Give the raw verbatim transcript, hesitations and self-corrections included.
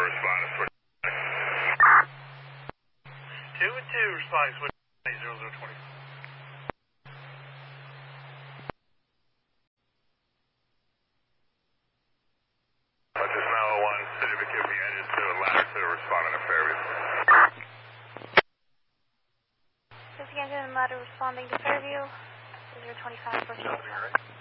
responding to Two and two responding to zero zero twenty. Just now one, City of Poughkeepsie engine to ladder to responding to Fairview. This engine and ladder responding to Fairview, zero twenty-five, approaching.